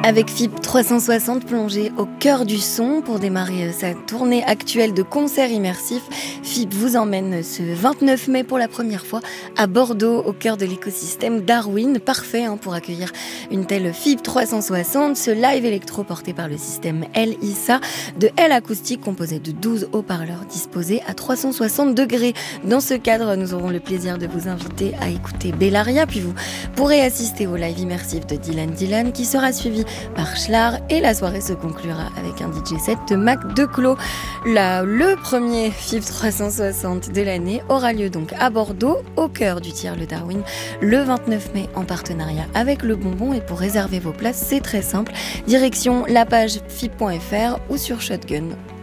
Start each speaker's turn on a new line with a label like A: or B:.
A: Avec FIP 360 plongé au cœur du son pour démarrer sa tournée actuelle de concerts immersifs, FIP vous emmène ce 29 mai pour la première fois à Bordeaux, au cœur de l'écosystème Darwin. Parfait pour accueillir une telle FIP 360, ce live électro porté par le système LISA de L acoustique composé de 12 haut-parleurs disposés à 360 degrés. Dans ce cadre, nous aurons le plaisir de vous inviter à écouter Bellaria, puis vous pourrez assister au live immersif de Dylan Dylan qui sera suivi par Schlar, et la soirée se conclura avec un DJ set de Mac Declos. Le premier FIP 360 de l'année aura lieu donc à Bordeaux, au cœur du Tiers Le Darwin, le 29 mai en partenariat avec Le Bonbon. Et pour réserver vos places, c'est très simple, direction la page fip.fr ou sur Shotgun.